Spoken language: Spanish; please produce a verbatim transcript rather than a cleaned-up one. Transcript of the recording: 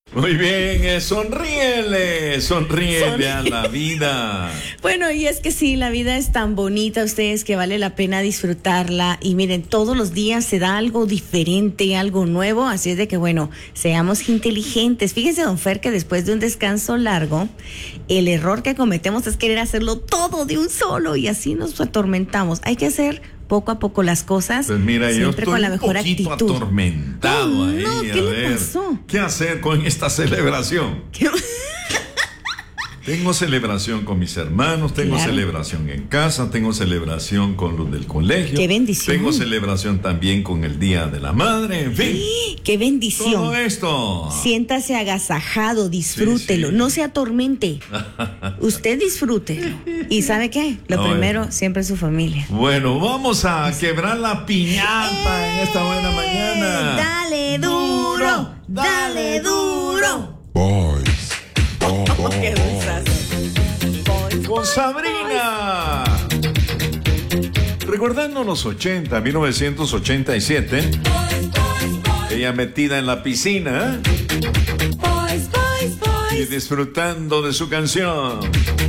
Muy bien, eh, sonríele, sonríele a la vida. Bueno, y es que sí, la vida es tan bonita, ustedes, que vale la pena disfrutarla. Y miren, todos los días se da algo diferente, algo nuevo. Así es de que, bueno, seamos inteligentes. Fíjense, don Fer, que después de un descanso largo, el error que cometemos es querer hacerlo todo de un solo y así nos atormentamos. Hay que hacer poco a poco las cosas, pues mira, siempre yo estoy con la mejor un poquito actitud. atormentado no, ahí. no, ¿qué a le ver, pasó? ¿qué hacer con esta celebración? ¿Qué? Tengo celebración con mis hermanos, tengo Claro. celebración en casa, tengo celebración con los del colegio. ¡Qué bendición! Tengo celebración también con el Día de la Madre, en fin. ¡Qué bendición! Todo esto. Siéntase agasajado, disfrútelo, Sí, sí. no se atormente. Usted disfrútelo. ¿Y sabe qué? Lo No, primero, eh. siempre su familia. Bueno, vamos a quebrar la piñata en esta buena mañana. Dale duro, dale duro. Boys. Oh, oh, ¡Qué oh. dulzazo! Con Sabrina. Recordando los ochenta, mil novecientos ochenta y siete. Ella metida en la piscina y disfrutando de su canción.